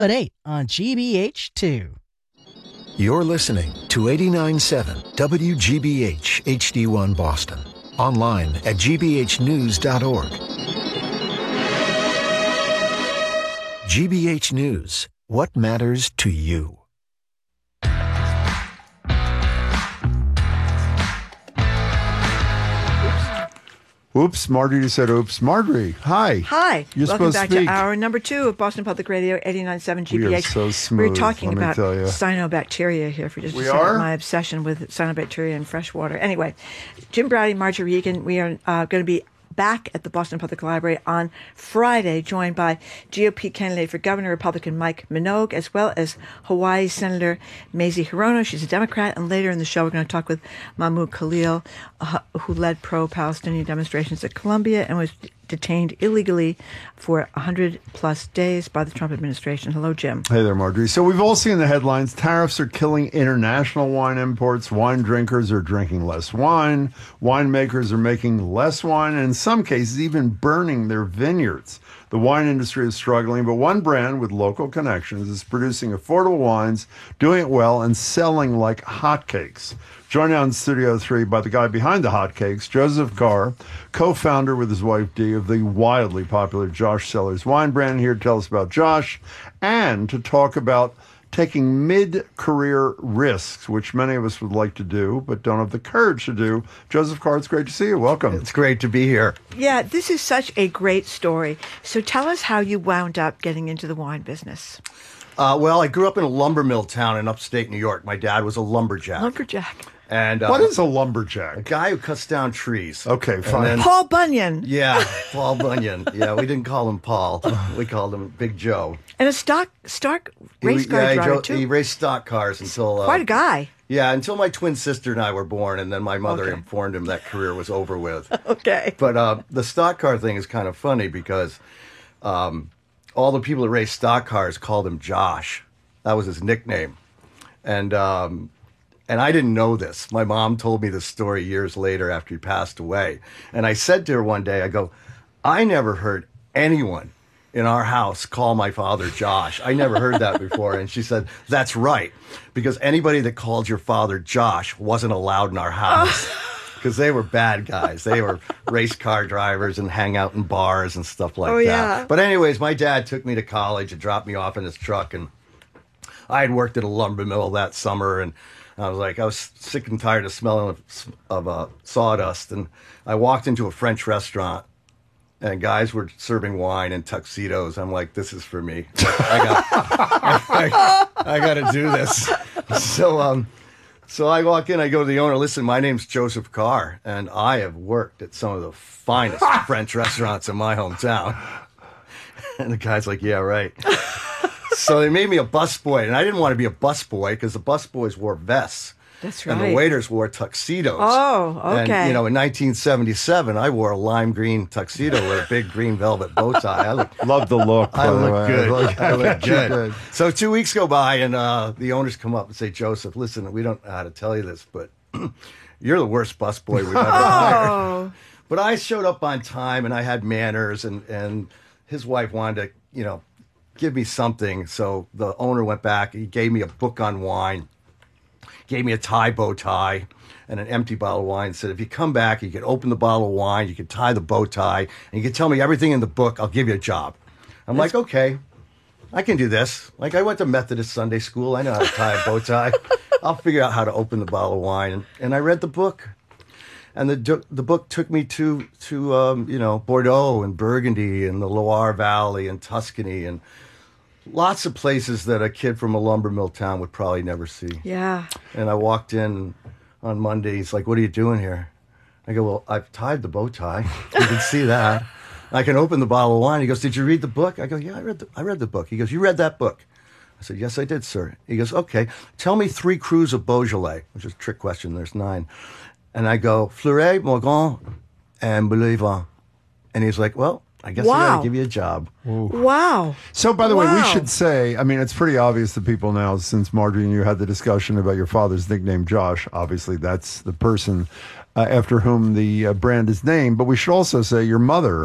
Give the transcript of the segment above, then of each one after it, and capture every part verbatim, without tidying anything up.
at eight on G B H two. You're listening to eighty-nine point seven W G B H H D one Boston. Online at g b h news dot org. G B H News. What matters to you? Oops, Marjorie just said oops. Marjorie, hi. Hi. You're Welcome supposed to back speak. to hour number two of Boston Public Radio, eighty-nine point seven G B H. We are so smooth, We're talking let me about tell you. cyanobacteria here for just We a second. are? My obsession with cyanobacteria in fresh water. Anyway, Jim Braude, Marjorie Regan, we are uh, going to be back at the Boston Public Library on Friday, joined by G O P candidate for governor, Republican Mike Minogue, as well as Hawaii Senator Mazie Hirono. She's a Democrat. And later in the show, we're going to talk with Mahmoud Khalil, uh, who led pro-Palestinian demonstrations at Columbia and was detained illegally for one hundred plus days by the Trump administration. Hello, Jim. Hey there, Marjorie. So we've all seen the headlines. Tariffs are killing international wine imports. Wine drinkers are drinking less wine. Winemakers are making less wine, and in some cases, even burning their vineyards. The wine industry is struggling, but one brand with local connections is producing affordable wines, doing it well, and selling like hotcakes. Joined now in Studio three by the guy behind the hotcakes, Joseph Carr, co-founder with his wife Dee of the wildly popular Josh Cellars wine brand, here to tell us about Josh and to talk about taking mid-career risks, which many of us would like to do, but don't have the courage to do. Joseph Carr, it's great to see you. Welcome. It's great to be here. Yeah, this is such a great story. So tell us how you wound up getting into the wine business. Uh, well, I grew up in a lumber mill town in upstate New York. My dad was a lumberjack. Lumberjack. And uh, What is a lumberjack? a guy who cuts down trees? Okay, fine. then- Paul Bunyan. Yeah, Paul Bunyan. Yeah, we didn't call him Paul. We called him Big Joe. And a stock, stock race he, car yeah, he, driver, drove- too. he raced stock cars until... Uh, Quite a guy. Yeah, until my twin sister and I were born, and then my mother Okay. informed him that career was over with. Okay. But uh, the stock car thing is kind of funny because um, all the people that race stock cars called him Josh. That was his nickname. And um, and I didn't know this. My mom told me this story years later after he passed away. And I said to her one day, I go, I never heard anyone in our house call my father Josh. I never heard that before. And she said, that's right. Because anybody that called your father Josh wasn't allowed in our house. Because they were bad guys. They were race car drivers and hang out in bars and stuff like Oh, that. yeah. But anyways, my dad took me to college and dropped me off in his truck. And I had worked at a lumber mill that summer. And I was like, I was sick and tired of smelling of, of uh, sawdust. And I walked into a French restaurant. And guys were serving wine in tuxedos. I'm like, this is for me. I got, I, I, I got to do this. So, um, so I walk in. I go to the owner. Listen, my name's Joseph Carr, and I have worked at some of the finest French restaurants in my hometown. And the guy's like, yeah, right. So they made me a busboy, and I didn't want to be a busboy because the busboys wore vests. That's right. And the waiters wore tuxedos. Oh, okay. And, you know, in nineteen seventy-seven, I wore a lime green tuxedo with a big green velvet bow tie. I look, Love the look, by I the look way. good. Look- I look You're good. So two weeks go by, and uh, the owners come up and say, Joseph, listen, we don't know how to tell you this, but you're the worst busboy we've ever hired. Oh, But I showed up on time, and I had manners, and, and his wife wanted to, you know, give me something. So the owner went back. He gave me a book on wine, gave me a tie bow tie and an empty bottle of wine. Said, if you come back, you can open the bottle of wine, you can tie the bow tie, and you can tell me everything in the book. I'll give you a job. I'm like, okay, I can do this. Like, I went to Methodist Sunday school. I know how to tie a bow tie. I'll figure out how to open the bottle of wine. And, and I read the book. And the the book took me to, to um, you know, Bordeaux and Burgundy and the Loire Valley and Tuscany and lots of places that a kid from a lumber mill town would probably never see. yeah. And I walked in on Monday. He's like, what are you doing here? I go, well, I've tied the bow tie. You can see that. I can open the bottle of wine. He goes, did you read the book? I go, yeah, I read the, I read the book. He goes, you read that book? I said, yes, I did, sir. He goes, okay, tell me three crus of Beaujolais, which is a trick question. There's nine. And I go, Fleuret, Morgon, and Boulevardier. And he's like, well, I guess I got Wow. to give you a job. Wow. So, by the way, we Wow. should say, I mean, it's pretty obvious to people now, since Marjorie and you had the discussion about your father's nickname, Josh. Obviously, that's the person uh, after whom the uh, brand is named. But we should also say your mother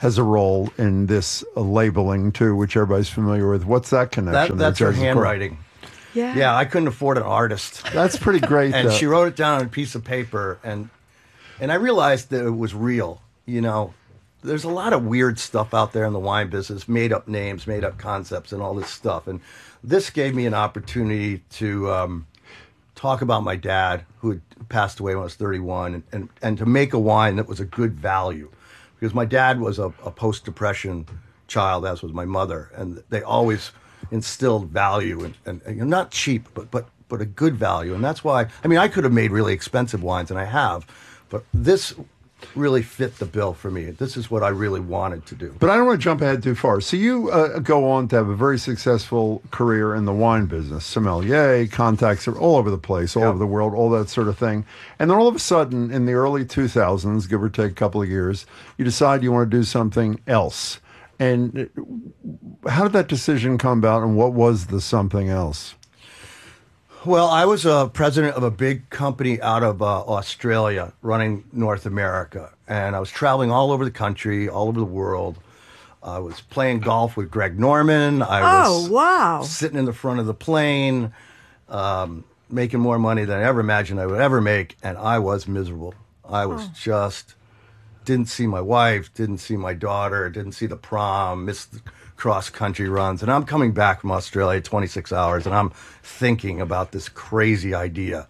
has a role in this uh, labeling too, which everybody's familiar with. What's that connection? That, that's there, her Jersey handwriting. Yeah. Yeah, I couldn't afford an artist. That's pretty great. And though. she wrote it down on a piece of paper, and and I realized that it was real. You know, there's a lot of weird stuff out there in the wine business, made up names, made up concepts, and all this stuff. And this gave me an opportunity to um, talk about my dad, who had passed away when I was thirty-one, and, and, and to make a wine that was a good value. Because my dad was a, a post-depression child, as was my mother, and they always instilled value, and, and, and not cheap, but, but, but a good value. And that's why, I mean, I could have made really expensive wines, and I have, but this really fit the bill for me. This is what I really wanted to do. But I don't want to jump ahead too far. So you uh, go on to have a very successful career in the wine business, sommelier, contacts are all over the place, all Yep. over the world, all that sort of thing. And then all of a sudden, in the early two thousands, give or take a couple of years, you decide you want to do something else. And how did that decision come about, and what was the something else? Well, I was a president of a big company out of uh, Australia running North America, and I was traveling all over the country, all over the world. I was playing golf with Greg Norman. I was Oh, wow. sitting in the front of the plane, um, making more money than I ever imagined I would ever make, and I was miserable. I was just didn't see my wife, didn't see my daughter, didn't see the prom, missed the cross-country runs. And I'm coming back from Australia twenty-six hours, and I'm thinking about this crazy idea.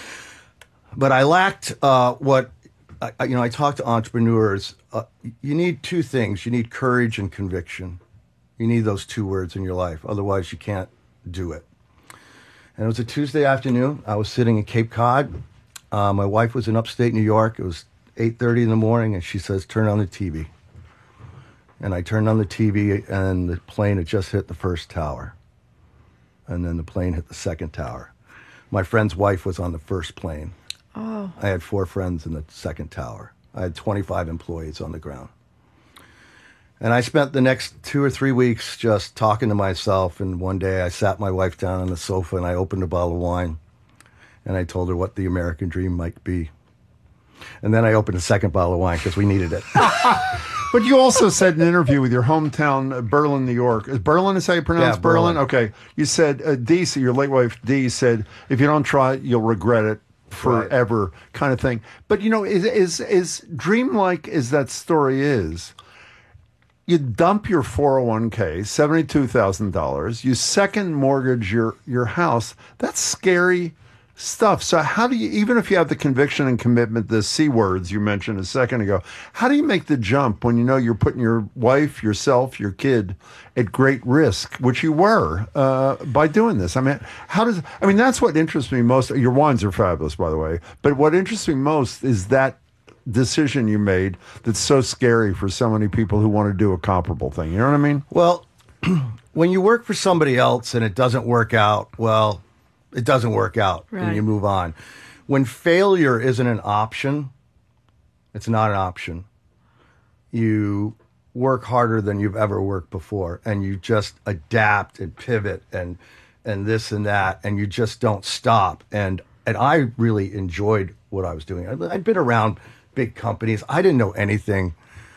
But I lacked uh, what, I, you know, I talk to entrepreneurs. Uh, you need two things. You need courage and conviction. You need those two words in your life. Otherwise, you can't do it. And it was a Tuesday afternoon. I was sitting in Cape Cod. Uh, my wife was in upstate New York. It was eight thirty in the morning, and she says, turn on the T V. And I turned on the T V, and the plane had just hit the first tower. And then the plane hit the second tower. My friend's wife was on the first plane. Oh. I had four friends in the second tower. I had twenty-five employees on the ground. And I spent the next two or three weeks just talking to myself. And one day I sat my wife down on the sofa, and I opened a bottle of wine. And I told her what the American dream might be. And then I opened a second bottle of wine because we needed it. But you also said in an interview with your hometown, uh, Berlin, New York. Is Berlin is how you pronounce Yeah, Berlin? Berlin. Okay. You said, uh, Dee, so your late wife, Dee, said, if you don't try it, you'll regret it forever, right. Kind of thing. But, you know, is, is, is dreamlike as that story is, you dump your four oh one k, seventy-two thousand dollars, you second mortgage your, your house. That's scary stuff. So how do you, even if you have the conviction and commitment, the C words you mentioned a second ago, how do you make the jump when you know you're putting your wife, yourself, your kid at great risk, which you were uh, by doing this? I mean, how does, I mean, that's what interests me most. Your wines are fabulous, by the way. But what interests me most is that decision you made that's so scary for so many people who want to do a comparable thing. You know what I mean? Well, when you work for somebody else and it doesn't work out, well, it doesn't work out, Right. and you move on. When failure isn't an option, it's not an option. You work harder than you've ever worked before, and you just adapt and pivot and and this and that, and you just don't stop. And and I really enjoyed what I was doing. I'd been around big companies. I didn't know anything.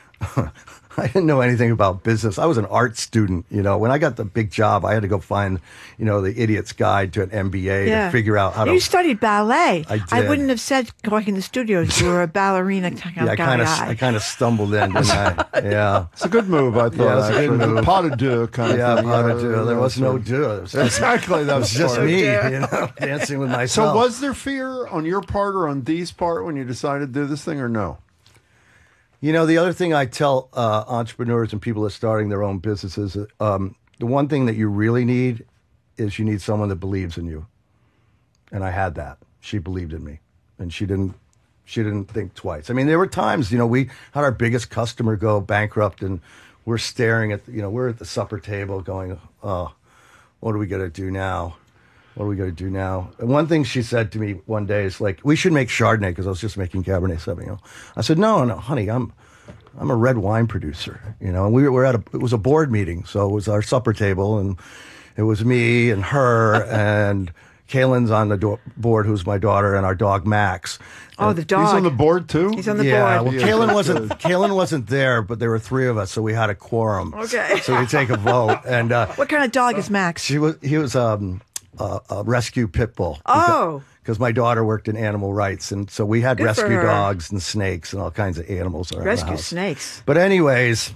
I didn't know anything about business. I was an art student, you know. When I got the big job, I had to go find, you know, the idiot's guide to an M B A Yeah. to figure out how You to. studied ballet. I did. wouldn't have said going in the studios you were a ballerina kind Yeah, I of kind of, guy. I kind of stumbled in, didn't I? Yeah, It's a good move, I thought. Yeah, it's a good actually. move. Pas de deux kind of yeah. thing. Pas de Yeah, deux. There was no so- do. It was just, Exactly. That it was was just part of me, it. you know, dancing with So myself. was there fear on your part or on Dee's part when you decided to do this thing, or no? You know, the other thing I tell uh, entrepreneurs and people that are starting their own businesses, um, the one thing that you really need is you need someone that believes in you. And I had that. She believed in me, and she didn't. She didn't think twice. I mean, there were times, you know, we had our biggest customer go bankrupt, and we're staring at, you know, we're at the supper table going, "Oh, what are we gonna do now? What are we gonna do now?" And one thing she said to me one day is like, "We should make Chardonnay," because I was just making Cabernet Sauvignon. I said, "No, no, honey, I'm." I'm a red wine producer, you know, and we were at a, it was a board meeting. So it was our supper table, and it was me and her and Kaylin's on the do- board, who's my daughter, and our dog Max. Oh, the dog. He's on the board too. He's on the yeah, board. well, Kaylin wasn't. Kaylin wasn't there, but there were three of us, so we had a quorum. Okay. So we take a vote, and uh, What kind of dog is Max? she was. He was um, a, a rescue pit bull. Oh. Because my daughter worked in animal rights, and so we had Good for rescue her. dogs and snakes and all kinds of animals around the Rescue house. snakes. But anyways,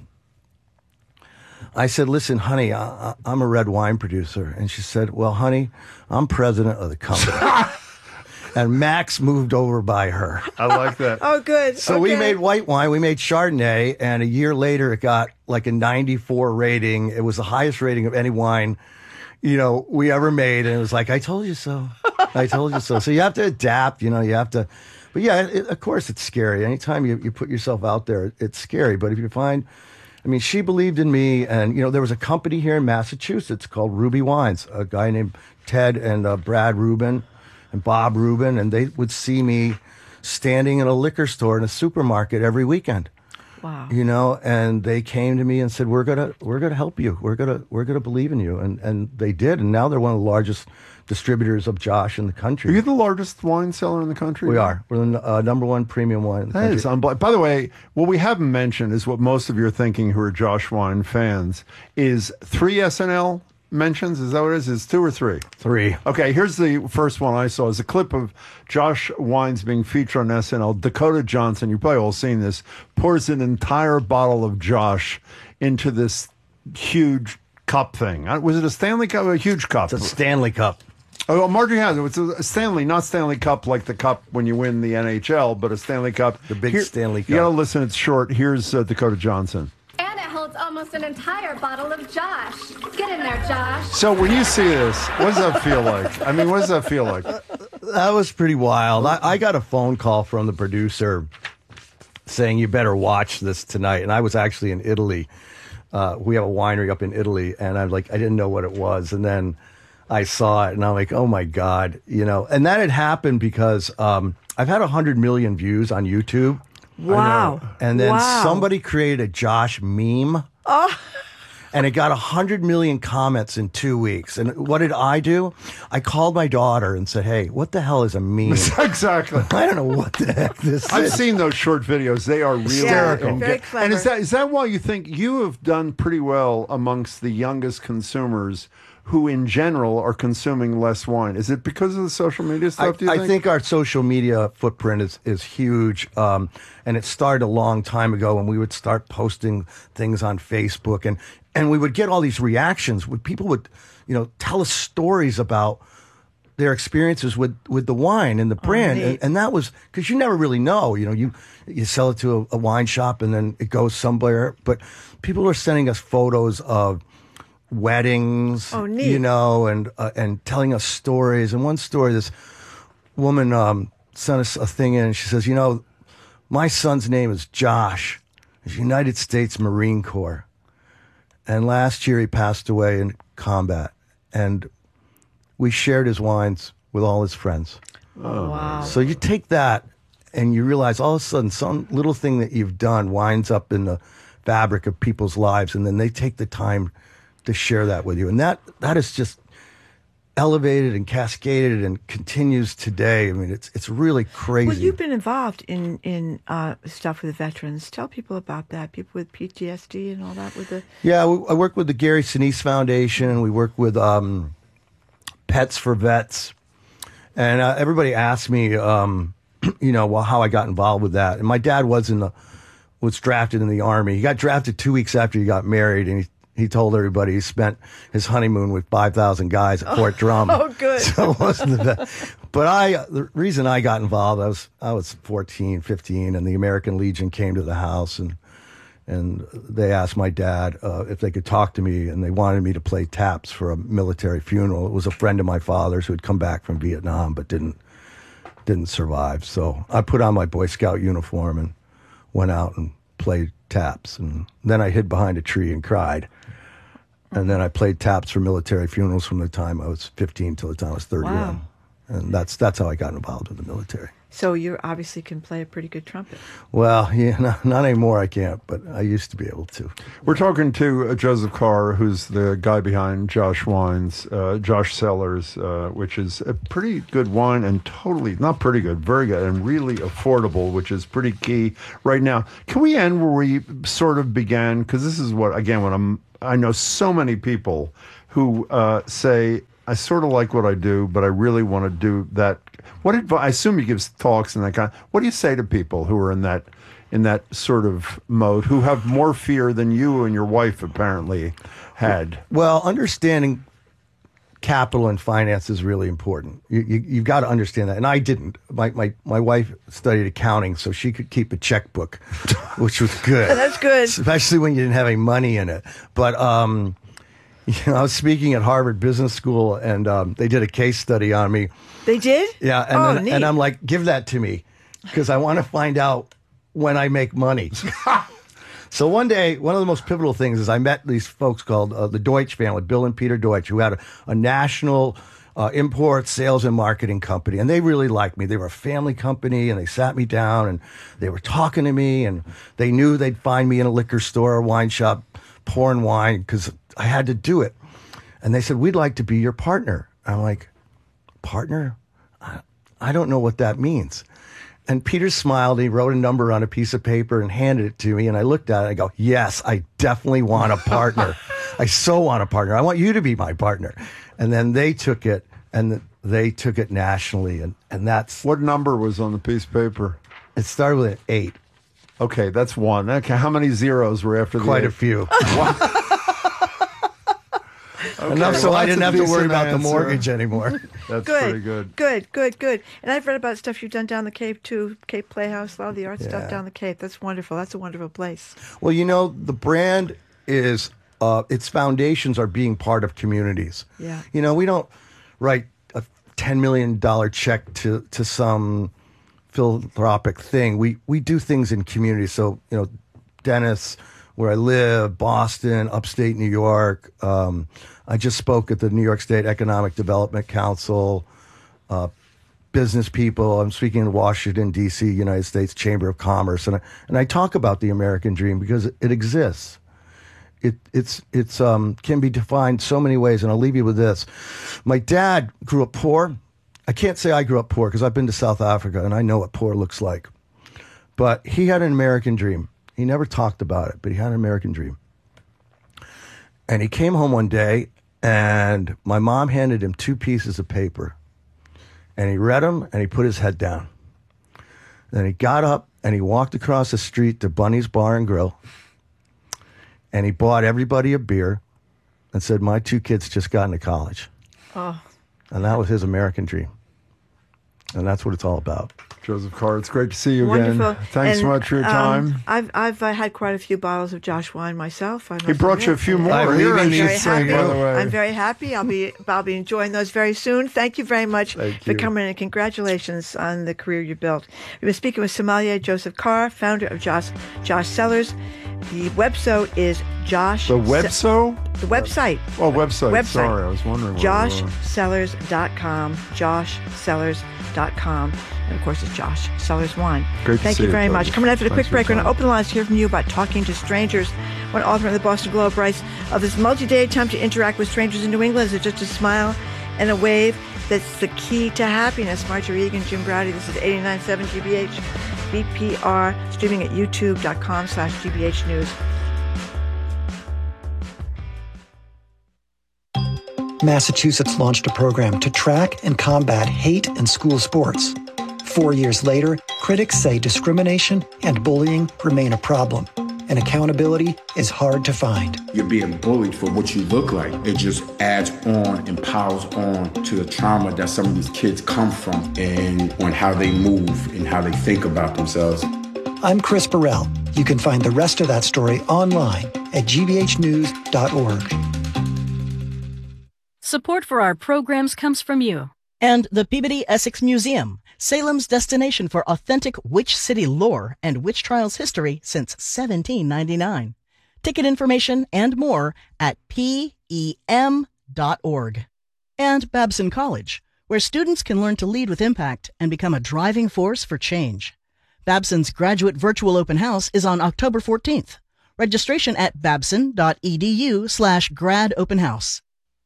I said, "Listen, honey, I, I, I'm a red wine producer," and she said, "Well, honey, I'm president of the company." And Max moved over by her. I like that. Oh, good. So we Okay. made white wine. We made Chardonnay, and a year later, it got like a ninety-four rating. It was the highest rating of any wine, you know, we ever made. And it was like, I told you so. I told you so. So you have to adapt. You know, you have to. But yeah, it, of course, it's scary. Anytime you, you put yourself out there, it's scary. But if you find, I mean, she believed in me, and you know, there was a company here in Massachusetts called Ruby Wines. A guy named Ted and uh, Brad Rubin. And Bob Rubin, and they would see me standing in a liquor store in a supermarket every weekend. Wow. You know, and they came to me and said, "We're gonna, we're gonna help you. We're gonna, we're gonna believe in you." And and they did, and now they're one of the largest distributors of Josh in the country. Are you the largest wine seller in the country? We are. We're the uh, number one premium wine in the That country. is unbelievable. By the way, what we haven't mentioned is what most of you are thinking who are Josh Wine fans is three S N L mentions. Is that what it is? Is it two or three? Three. Okay, here's the first one I saw. Is a clip of Josh Wines being featured on S N L. Dakota Johnson, you've probably all seen this, pours an entire bottle of Josh into this huge cup thing. Uh, Was it a Stanley Cup? A huge cup. It's a Stanley Cup. Oh, Marjorie has it. It's a Stanley, not Stanley Cup like the cup when you win the N H L, but a Stanley Cup. The big Stanley You got to Cup. listen. It's short. Here's uh, Dakota Johnson. And it holds almost an entire bottle of Josh. Get in there, Josh. So when you see this, what does that feel like? I mean, what does that feel like? That was pretty wild. I, I got a phone call from the producer saying, "You better watch this tonight." And I was actually in Italy. Uh, we have a winery up in Italy, and I'm like, I didn't know what it was. And then I saw it, and I'm like, oh my God, you know. And that had happened because um, I've had one hundred million views on YouTube. Wow. And then Wow. somebody created a Josh meme. And it got one hundred million comments in two weeks. And what did I do? I called my daughter and said, hey, what the hell is a meme? Exactly. I don't know what the heck this I've is. seen those short videos. They are really Hysterical. engage- Very clever. And is that is that why you think you have done pretty well amongst the youngest consumers who, in general, are consuming less wine? Is it because of the social media I, stuff? do you I think? think our social media footprint is, is huge. Um, and it started a long time ago when we would start posting things on Facebook. And, and we would get all these reactions. When people would, you know, tell us stories about their experiences with, with the wine and the brand. neat. and, and that was because you never really know. You know, you, you sell it to a, a wine shop and then it goes somewhere. But people are sending us photos of weddings, Oh, neat. you know, and uh, and telling us stories. And one story, this woman um, sent us a thing in, and she says, you know, my son's name is Josh. He's United States Marine Corps. And last year he passed away in combat. And we shared his wines with all his friends. Oh, wow. So you take that and you realize all of a sudden some little thing that you've done winds up in the fabric of people's lives, and then they take the time to share that with you. And that that is just elevated and cascaded and continues today. I mean, it's it's really crazy. Well, you've been involved in in uh, stuff with veterans. Tell people about that. People with P T S D and all that. With the Yeah, we, I work with the Gary Sinise Foundation. We work with um, Pets for Vets. And uh, everybody asks me, um, you know, well, how I got involved with that. And my dad was in the was drafted in the Army. He got drafted two weeks after he got married, and he he told everybody he spent his honeymoon with five thousand guys at Fort Drum. oh, good. So it wasn't the best. But I, the reason I got involved, I was I was fourteen, fifteen, and the American Legion came to the house, and and they asked my dad uh, if they could talk to me, and they wanted me to play taps for a military funeral. It was a friend of my father's who had come back from Vietnam but didn't didn't survive. So I put on my Boy Scout uniform and went out and played taps, and then I hid behind a tree and cried. And then I played taps for military funerals from the time I was fifteen till the time I was thirty-one. Wow. And that's that's how I got involved with the military. So you obviously can play a pretty good trumpet. Well, yeah, not, not anymore. I can't, but I used to be able to. We're talking to uh, Joseph Carr, who's the guy behind Josh Wines, uh, Josh Cellars, uh, which is a pretty good wine and totally, not pretty good, very good, and really affordable, which is pretty key right now. Can we end where we sort of began? Because this is what, again, when I'm, I know so many people who uh, say, I sort of like what I do, but I really want to do that. What advice? I assume you give talks and that kind. What do you say to people who are in that in that sort of mode, who have more fear than you and your wife apparently had? Well, understanding capital and finance is really important. You, you, you've got to understand that, and I didn't. My, my my wife studied accounting, so she could keep a checkbook, which was good. That's good, especially when you didn't have any money in it. But um, you know, I was speaking at Harvard Business School, and um, they did a case study on me. They did? Yeah, and, oh, then, neat. and I'm like, give that to me, because I want to find out when I make money. So one day, one of the most pivotal things is I met these folks called uh, the Deutsch family, Bill and Peter Deutsch, who had a, a national uh, import sales and marketing company, and they really liked me. They were a family company, and they sat me down, and they were talking to me, and they knew they'd find me in a liquor store or wine shop pouring wine because I had to do it. And they said, we'd like to be your partner. I'm like, partner? I, I don't know what that means. And Peter smiled. He wrote a number on a piece of paper and handed it to me. And I looked at it. I go, yes, I definitely want a partner. I so want a partner. I want you to be my partner. And then they took it, and they took it nationally. And, and that's... What number was on the piece of paper? It started with an eight. Okay, that's one. Okay, how many zeros were after the Quite eight? a few. Okay, Enough so well, I that's didn't a have to worry decent about the answer. mortgage anymore. That's good, pretty good. Good, good, good. And I've read about stuff you've done down the Cape too, Cape Playhouse, a lot of the art Yeah. stuff down the Cape. That's wonderful. That's a wonderful place. Well, you know, the brand is, uh, its foundations are being part of communities. Yeah. You know, we don't write a ten million dollars check to, to some philanthropic thing. We, we do things in communities. So, you know, Dennis, where I live, Boston, upstate New York. Um, I just spoke at the New York State Economic Development Council, uh, business people. I'm speaking in Washington, D C, United States Chamber of Commerce. And I, and I talk about the American dream because it, it exists. It it's it's um, can be defined so many ways. And I'll leave you with this. My dad grew up poor. I can't say I grew up poor because I've been to South Africa and I know what poor looks like. But he had an American dream. He never talked about it, but he had an American dream. And he came home one day, and my mom handed him two pieces of paper. And he read them, and he put his head down. Then he got up, and he walked across the street to Bunny's Bar and Grill. And he bought everybody a beer and said, my two kids just got into college. Oh. And that was his American dream. And that's what it's all about. Joseph Carr, it's great to see you Wonderful. again. Thanks And, so much for your um, time. I've I've uh, had quite a few bottles of Josh wine myself. I He brought you a few more. I'm Here, I leaving should these say, happy. by the way. I'm very happy. I'll be I'll be enjoying those very soon. Thank you very much Thank for you. coming in, and congratulations on the career you built. We've been speaking with sommelier Joseph Carr, founder of Josh Josh Cellars. The website is Josh. The webso? The website. Oh, website. Website. Sorry, I was wondering. what it josh was. cellars dot com. josh cellars dot com. And of course, it's Josh Cellars Wine. Great to Thank see you you, very Joseph. much. Coming after the Thanks quick for break, we're your going to time. open the lines to hear from you about talking to strangers. One author in the Boston Globe writes of this multi-day attempt to interact with strangers in New England is it just a smile and a wave that's the key to happiness. Marjorie Egan, Jim Browdy. This is eighty-nine point seven G B H, B P R, streaming at youtube dot com slash G B H News. Massachusetts launched a program to track and combat hate in school sports. Four years later, critics say discrimination and bullying remain a problem, and accountability is hard to find. You're being bullied for what you look like. It just adds on and piles on to the trauma that some of these kids come from and on how they move and how they think about themselves. I'm Chris Burrell. You can find the rest of that story online at g b h news dot org. Support for our programs comes from you. And the Peabody Essex Museum, Salem's destination for authentic witch city lore and witch trials history since seventeen ninety-nine. Ticket information and more at P E M dot org. And Babson College, where students can learn to lead with impact and become a driving force for change. Babson's Graduate Virtual Open House is on October fourteenth. Registration at babson.edu slash grad open house.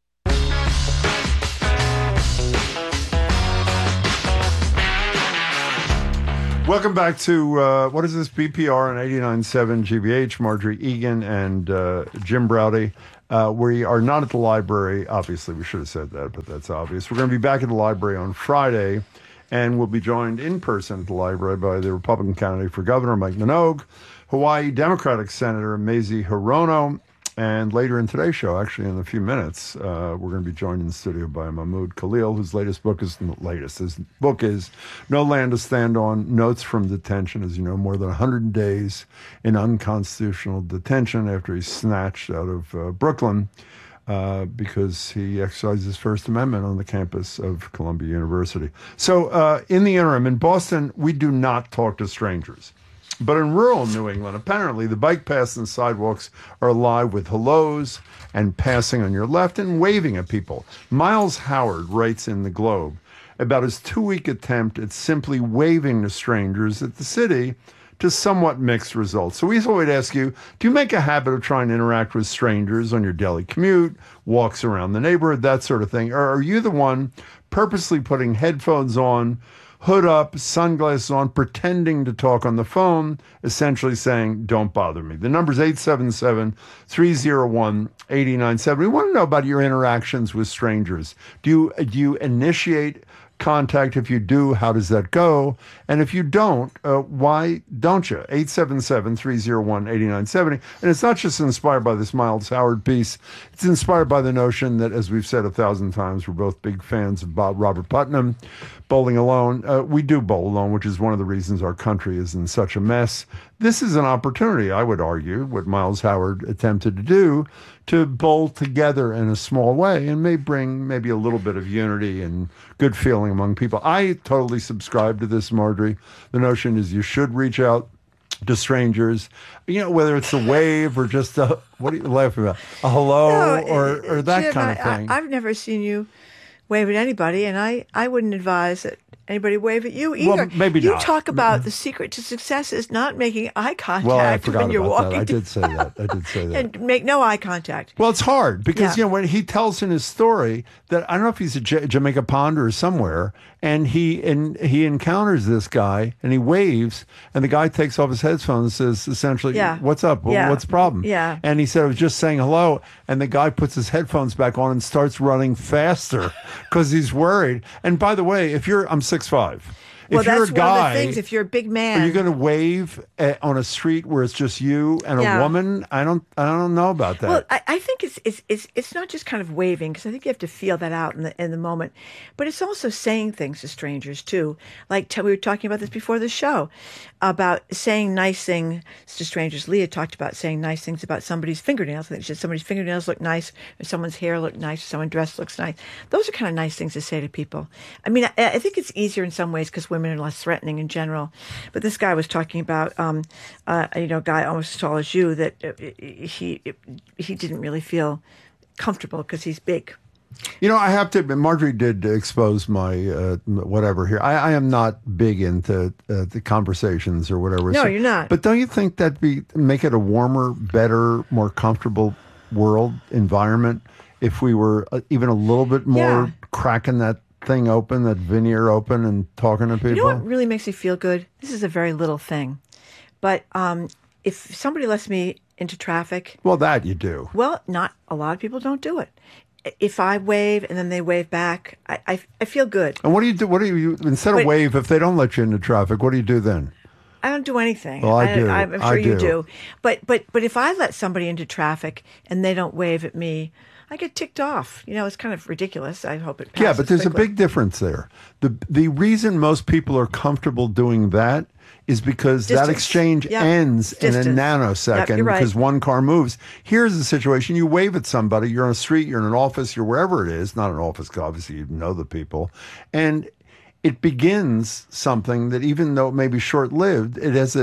Welcome back to, uh, what is this, B P R on eighty-nine point seven G B H, Marjorie Egan and uh, Jim Braude. Uh, we are not at the library. Obviously, we should have said that, but that's obvious. We're going to be back at the library on Friday, and we'll be joined in person at the library by the Republican candidate for governor, Mike Minogue, Hawaii Democratic Senator Mazie Hirono, and later in today's show, actually in a few minutes, uh, we're going to be joined in the studio by Mahmoud Khalil, whose latest book is, the latest, his book is No Land to Stand On, Notes from Detention. As you know, more than one hundred days in unconstitutional detention after he's snatched out of uh, Brooklyn uh, because he exercised his First Amendment on the campus of Columbia University. So uh, in the interim, in Boston, we do not talk to strangers. But in rural New England, apparently, the bike paths and sidewalks are alive with hellos and passing on your left and waving at people. Miles Howard writes in The Globe about his two-week attempt at simply waving to strangers at the city to somewhat mixed results. So we thought we'd ask you, do you make a habit of trying to interact with strangers on your daily commute, walks around the neighborhood, that sort of thing? Or are you the one purposely putting headphones on, hood up, sunglasses on, pretending to talk on the phone, essentially saying, don't bother me? The number's eight seven seven, three oh one, eight oh nine seven. We want to know about your interactions with strangers. Do you, do you initiate contact? If you do, how does that go? And if you don't, uh, why don't you? eight seven seven, three oh one, eight oh nine seven. And it's not just inspired by this Miles Howard piece. It's inspired by the notion that, as we've said a thousand times, we're both big fans of Bob Robert Putnam. Bowling alone. Uh, we do bowl alone, which is one of the reasons our country is in such a mess. This is an opportunity, I would argue, what Miles Howard attempted to do, to bowl together in a small way and may bring maybe a little bit of unity and good feeling among people. I totally subscribe to this, Marjorie. The notion is you should reach out to strangers, you know, whether it's a wave or just a, what are you laughing about? A hello No, or, or that Jim, kind of I, thing. I, I've never seen you wave at anybody, and I, I wouldn't advise that anybody wave at you either. Well, maybe you not. talk about the secret to success is not making eye contact Well, I forgot when you're about walking. that. I did say that. I did say that. And make no eye contact. Well, it's hard because, Yeah. you know, when he tells in his story that, I don't know if he's at J- Jamaica Pond or somewhere, and he and he encounters this guy and he waves, and the guy takes off his headphones and says, essentially, Yeah. what's up? Well, Yeah. What's the problem? Yeah. And he said, I was just saying hello. And the guy puts his headphones back on and starts running faster because he's worried. And by the way, if you're, I'm six five. Well, if you're that's a guy, one of the things. If you're a big man, are you going to wave at, on a street where it's just you and a Yeah. woman? I don't, I don't know about that. Well, I, I think it's it's it's it's not just kind of waving, because I think you have to feel that out in the in the moment, but it's also saying things to strangers too. Like t- we were talking about this before the show, about saying nice things to strangers. Leah talked about saying nice things about somebody's fingernails. I think she said somebody's fingernails look nice, or someone's hair look nice, or someone's dress looks nice. Those are kind of nice things to say to people. I mean, I, I think it's easier in some ways because women are less threatening in general. But this guy was talking about, um, uh, you know, a guy almost as tall as you, that uh, he he didn't really feel comfortable because he's big. You know, I have to admit, Marjorie did expose my uh, whatever here. I, I am not big into uh, the conversations or whatever. No, you're not. But don't you think that'd be make it a warmer, better, more comfortable world environment if we were uh, even a little bit more Yeah. cracking that thing open, that veneer open, and talking to people? You know what really makes me feel good? This is a very little thing. But um, if somebody lets me into traffic, Well, that you do. well, not a lot of people don't do it. If I wave and then they wave back, I, I, I feel good. And what do you do? What do you instead of But- wave? If they don't let you into traffic, what do you do then? I don't do anything. Well, I do. I'm sure I you do. do. But but but if I let somebody into traffic and they don't wave at me, I get ticked off. You know, it's kind of ridiculous. I hope it passes Yeah, but there's quickly. a big difference there. The the reason most people are comfortable doing that is because that Distance. exchange Yep. ends in a Distance. nanosecond Yep, you're right. because one car moves. Here's the situation. You wave at somebody, you're on a street, you're in an office, you're wherever it is, not an office, 'cause obviously you know the people. And it begins something that even though it may be short-lived, it has a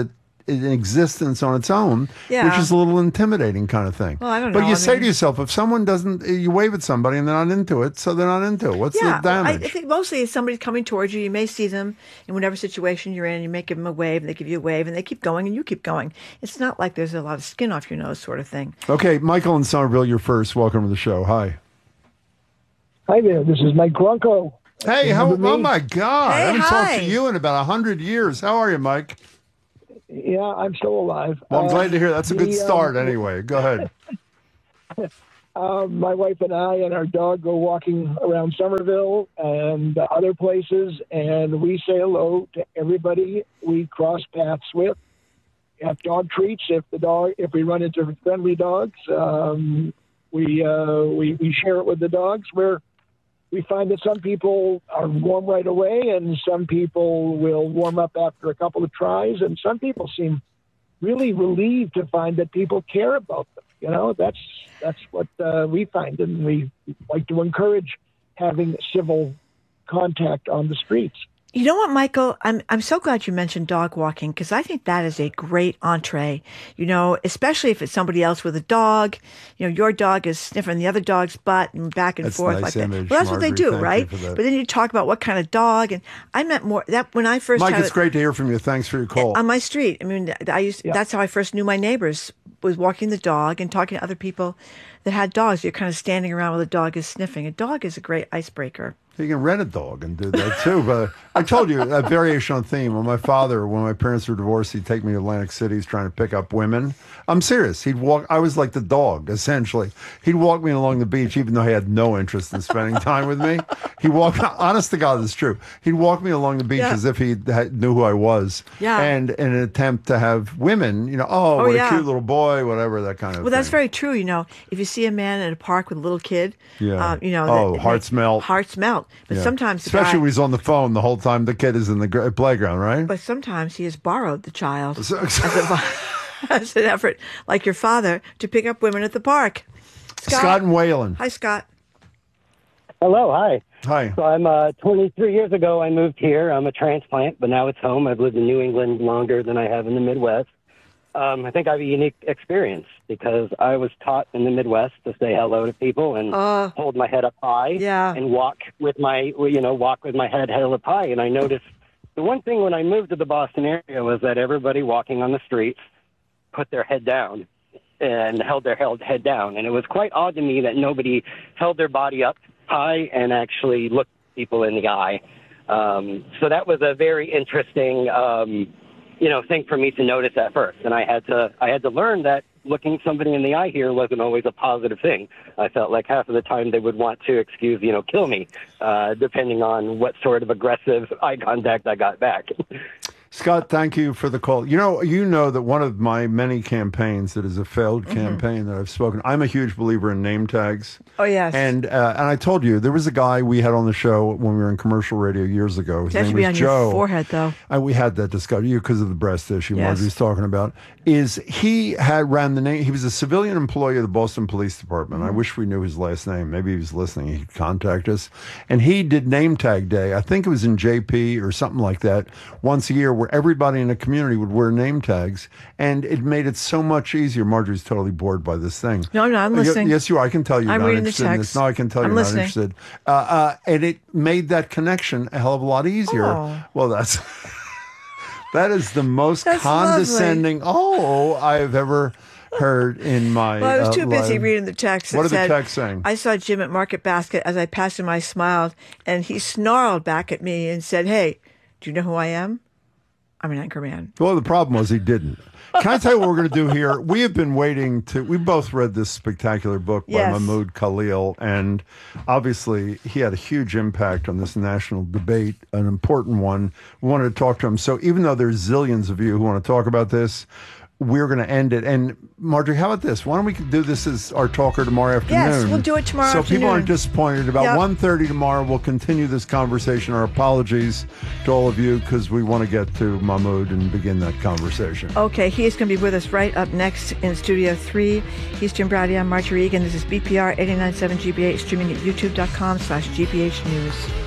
an existence on its own, Yeah. which is a little intimidating kind of thing. Well, I don't But know, you I say mean- to yourself, if someone doesn't, you wave at somebody and they're not into it, so they're not into it. What's Yeah, the I, I damage? think mostly if somebody's coming towards you, you may see them in whatever situation you're in, you may give them a wave, and they give you a wave, and they keep going, and you keep going. It's not like there's a lot of skin off your nose sort of thing. Okay, Michael in Somerville, you're first. Welcome to the show. Hi. Hi there, this is Mike Bronco. Hey, how, Remember me? oh my God. Hey, I haven't hi. talked to you in about a hundred years. How are you, Mike? Yeah, I'm still alive. Well, I'm Uh, glad to hear. That's a good the, um, start anyway. Go ahead. Uh, my wife and I and our dog go walking around Somerville and uh, other places, and we say hello to everybody we cross paths with. Have dog treats if the dog if we run into friendly dogs. Um, we, uh, we we share it with the dogs. Where we find that some people are warm right away, and some people will warm up after a couple of tries, and some people seem really relieved to find that people care about them. You know, that's that's what uh, we find, and we like to encourage having civil contact on the streets. You know what, Michael? I'm I'm so glad you mentioned dog walking, because I think that is a great entree. You know, especially if it's somebody else with a dog. You know, your dog is sniffing the other dog's butt and back and That's forth nice like that. image, Well, that's what they Marjorie. do, Thank you right? for that. But then you talk about what kind of dog, and I meant more that when I first Mike, had it's it great to hear from you. Thanks for your call. on my street. I mean, I used Yeah. that's how I first knew my neighbors, was walking the dog and talking to other people that had dogs. You're kind of standing around while the dog is sniffing. A dog is a great icebreaker. You can rent a dog and do that too. But I told you a variation on theme. When my father, when my parents were divorced, he'd take me to Atlantic City. He's trying to pick up women. I'm serious. He'd walk. I was like the dog, essentially. He'd walk me along the beach, even though he had no interest in spending time with me. He walked. Honest to God, it's true. He'd walk me along the beach Yeah. as if he had, knew who I was. Yeah. And in an attempt to have women, you know, oh, Oh, what yeah. a cute little boy, whatever, that kind of. Well, that's thing. very true. You know, if you see a man in a park with a little kid, Yeah. uh, you know, Oh, that- hearts that- melt. Hearts melt. But Yeah. sometimes, the especially guy- when he's on the phone the whole time the kid is in the gr- playground, right? but sometimes he has borrowed the child So- as, a, as an effort, like your father, to pick up women at the park. Scott, Scott and Wayland. Hi, Scott. Hello, hi. Hi. So I'm uh, twenty-three years ago. I moved here. I'm a transplant, but now it's home. I've lived in New England longer than I have in the Midwest. Um, I think I have a unique experience because I was taught in the Midwest to say hello to people and Uh, hold my head up high Yeah. and walk with my, you know, walk with my head held up high. And I noticed the one thing when I moved to the Boston area was that everybody walking on the streets put their head down and held their held head down. And it was quite odd to me that nobody held their body up high and actually looked people in the eye. Um, so that was a very interesting, um, you know, thing for me to notice at first. And I had to, I had to learn that looking somebody in the eye here wasn't always a positive thing. I felt like half of the time they would want to, excuse, you know, kill me, uh, depending on what sort of aggressive eye contact I got back. Scott, thank you for the call. You know, you know that one of my many campaigns that is a failed Mm-hmm. campaign that I've spoken. I'm a huge believer in name tags. Oh, yes. And uh, and I told you there was a guy we had on the show when we were in commercial radio years ago. His That name should be was on Joe. your forehead, though. And we had that discussion you because of the breast issue Yes. Marjorie's talking about. Is he had ran the name? He was a civilian employee of the Boston Police Department. Mm-hmm. I wish we knew his last name. Maybe he was listening. He could contact us. And he did name tag day. I think it was in J P or something like that once a year, where everybody in the community would wear name tags, and it made it so much easier. Marjorie's totally bored by this thing. No, no, I'm Uh, y- listening. Yes, you are. I can tell you're I'm not reading the interested in this. text. No, I can tell I'm you're listening. not interested. Uh, uh, and it made that connection a hell of a lot easier. Oh. Well, that's that is the most That's condescending oh I've ever heard in my. Well, I was uh, too busy life. reading the text. What that are the said, texts saying? I saw Jim at Market Basket. As I passed him, I smiled, and he snarled back at me and said, "Hey, do you know who I am? I'm an anchor man." Well, the problem was he didn't. Can I tell you what we're going to do here? We have been waiting to. We both read this spectacular book by Yes. Mahmoud Khalil, and obviously he had a huge impact on this national debate, an important one. We wanted to talk to him. So even though there's zillions of you who want to talk about this, we're going to end it. And Marjorie, how about this? Why don't we do this as our talker tomorrow afternoon? Yes, we'll do it tomorrow So afternoon. people aren't disappointed. About Yep. one thirty tomorrow, we'll continue this conversation. Our apologies to all of you because we want to get to Mahmoud and begin that conversation. Okay, he is going to be with us right up next in Studio three. He's Jim Brady. I'm Marjorie Egan. This is B P R eighty-nine point seven G B H, streaming at youtube.com slash GBH News.